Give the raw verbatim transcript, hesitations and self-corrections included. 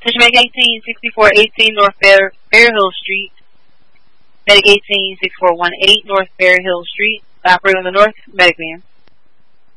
Fish Medic eighteen, sixty-four eighteen North Fair, Fair Hill Street. Medic eighteen, sixty-four eighteen North Fair Hill Street. Operator on the North, Medic man.